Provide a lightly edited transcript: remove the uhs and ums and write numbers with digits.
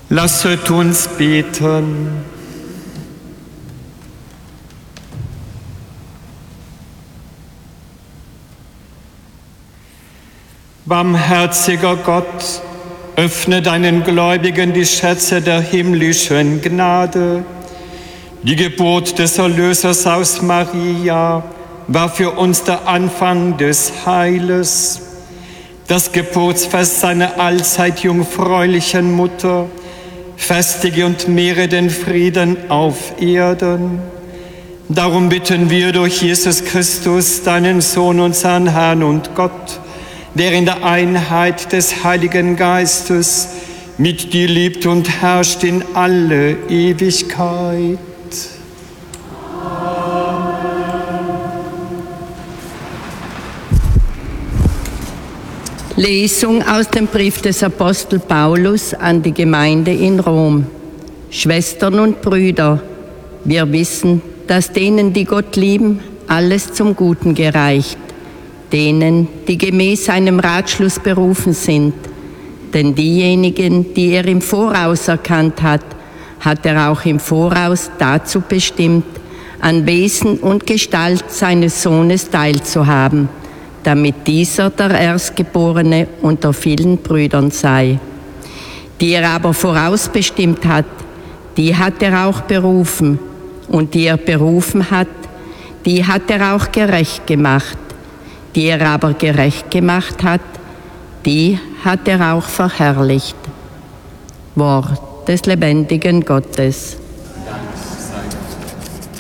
Lasset uns beten. Barmherziger Gott, öffne deinen Gläubigen die Schätze der himmlischen Gnade. Die Geburt des Erlösers aus Maria war für uns der Anfang des Heiles. Das Geburtsfest seiner allzeit jungfräulichen Mutter festige und mehre den Frieden auf Erden. Darum bitten wir durch Jesus Christus, deinen Sohn, unseren Herrn und Gott, der in der Einheit des Heiligen Geistes mit dir lebt und herrscht in alle Ewigkeit. Lesung aus dem Brief des Apostel Paulus an die Gemeinde in Rom. Schwestern und Brüder, wir wissen, dass denen, die Gott lieben, alles zum Guten gereicht, denen, die gemäß seinem Ratschluss berufen sind. Denn diejenigen, die er im Voraus erkannt hat, hat er auch im Voraus dazu bestimmt, an Wesen und Gestalt seines Sohnes teilzuhaben, damit dieser der Erstgeborene unter vielen Brüdern sei. Die er aber vorausbestimmt hat, die hat er auch berufen, und die er berufen hat, die hat er auch gerecht gemacht. Die er aber gerecht gemacht hat, die hat er auch verherrlicht. Wort des lebendigen Gottes.